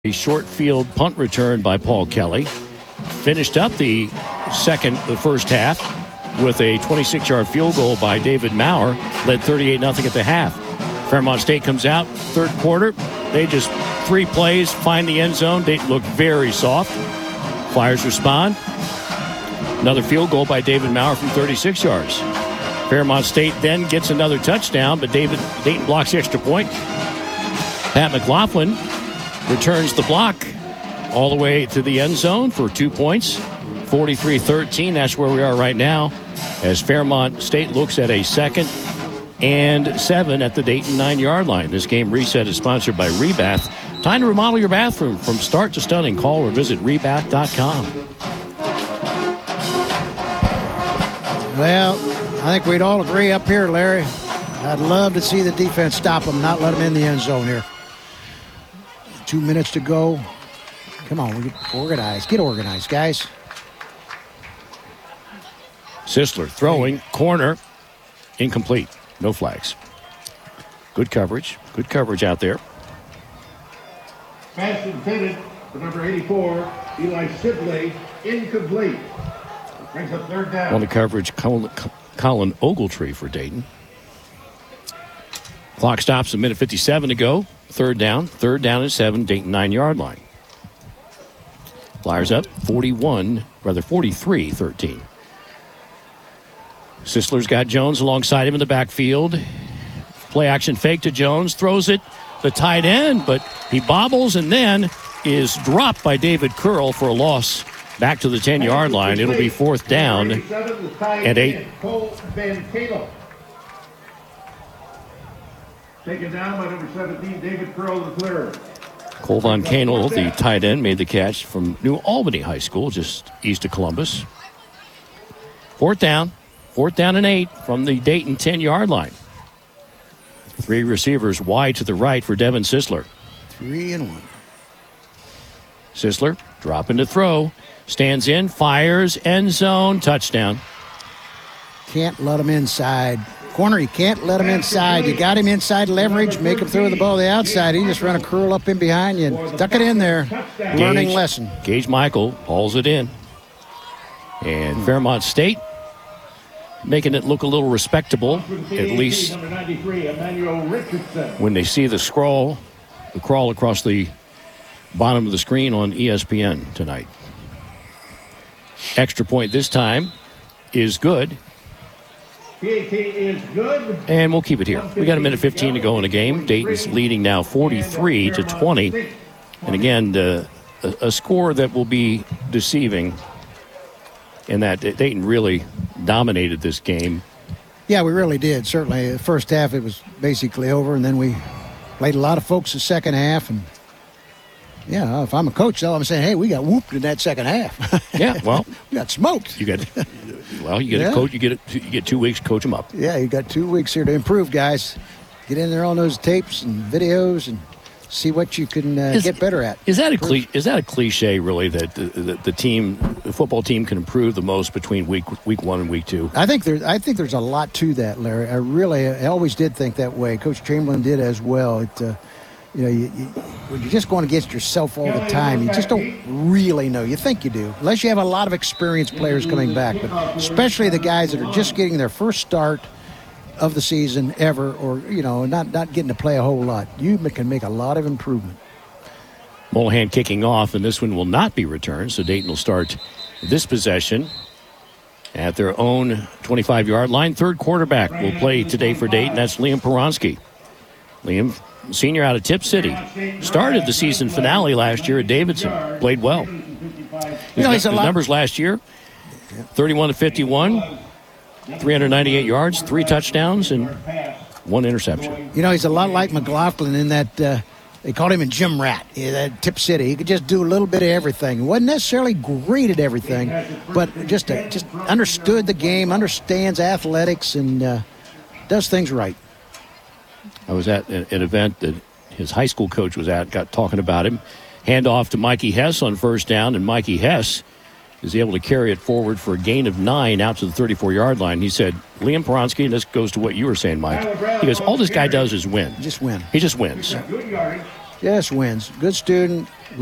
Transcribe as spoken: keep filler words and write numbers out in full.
A short field punt return by Paul Kelly. Finished up the second, the first half with a twenty-six-yard field goal by David Maurer. Led thirty-eight nothing at the half. Fairmont State comes out, third quarter. They just three plays, find the end zone. They look very soft. Flyers respond. Another field goal by David Maurer from thirty-six yards. Fairmont State then gets another touchdown, but David Dayton blocks the extra point. Pat McLaughlin returns the block all the way to the end zone for two points. forty-three thirteen, that's where we are right now, as Fairmont State looks at a second and seven at the Dayton nine-yard line. This game reset is sponsored by Rebath. Time to remodel your bathroom from start to stunning. Call or visit rebath dot com. Well, I think we'd all agree up here, Larry. I'd love to see the defense stop them, not let them in the end zone here. Two minutes to go. Come on, we get organized. Get organized, guys. Sisler throwing, corner, incomplete. No flags. Good coverage. Good coverage out there. Pass intended for number eighty-four, Eli Sibley, incomplete. Brings up third down. On the coverage, Colin, Colin Ogletree for Dayton. Clock stops, a minute fifty-seven to go. Third down. Third down and seven, Dayton nine-yard line. Flyers up forty-one, rather forty-three thirteen. Sisler's got Jones alongside him in the backfield. Play action fake to Jones. Throws it, the tight end, but he bobbles and then is dropped by David Curl for a loss back to the ten-yard line. It'll be fourth down and eight. Taken down by number seventeen, David Curl, the third. Cole Von Canel, the tight end, made the catch from New Albany High School, just east of Columbus. Fourth down. Fourth down and eight from the Dayton ten-yard line. Three receivers wide to the right for Devin Sisler. Three and one. Sisler dropping to throw. Stands in, fires, end zone, touchdown. Can't let him inside. Corner, you can't let him inside. You got him inside leverage, make him throw the ball to the outside. He just run a curl up in behind you and stuck it in there. Learning Gage, lesson. Gage Michael hauls it in. And Fairmont State making it look a little respectable, at least when they see the scroll, the crawl across the bottom of the screen on E S P N tonight. Extra point this time is good. P A T is good. And we'll keep it here. We got a minute fifteen to go in the game. Dayton's leading now forty-three to twenty. And again, uh, a, a score that will be deceiving in that Dayton really dominated this game. Yeah, we really did. Certainly, the first half it was basically over, and then we played a lot of folks the second half. And yeah, if I'm a coach, though, I'm saying, hey, we got whooped in that second half. Yeah, well, we got smoked. You got, well, you get yeah. a coach. You get a, you get two weeks to coach them up. Yeah, you got two weeks here to improve, guys. Get in there on those tapes and videos and see what you can uh, is, get better at. Is that a cliche, is that a cliche, really, that the, the, the team, the football team, can improve the most between week week one and week two? I think there's I think there's a lot to that, Larry. I really, I always did think that way. Coach Chamberlain did as well. It, uh, you know, you, you, when you're just going against yourself all the time, you just don't really know. You think you do, unless you have a lot of experienced players coming back, but especially the guys that are just getting their first start of the season ever, or, you know, not, not getting to play a whole lot. You can make a lot of improvement. Molahan kicking off, and this one will not be returned, so Dayton will start this possession at their own twenty-five-yard line. Third quarterback will play today for Dayton. That's Liam Poronski. Liam, senior out of Tip City, started the season finale last year at Davidson. Played well. You know, he's his a lot- numbers last year, thirty-one to fifty-one. three hundred ninety-eight yards, three touchdowns, and one interception. You know, he's a lot like McLaughlin in that uh, they called him a gym rat at Tip City. He could just do a little bit of everything. He wasn't necessarily great at everything, but just uh, just understood the game, understands athletics, and uh, does things right. I was at an, an event that his high school coach was at, got talking about him. Hand off to Mikey Hess on first down, and Mikey Hess is able to carry it forward for a gain of nine out to the thirty-four-yard line. He said, Liam Poronski, and this goes to what you were saying, Mike. He goes, all this guy does is win. Just win. He just wins. Yes, wins. Good student.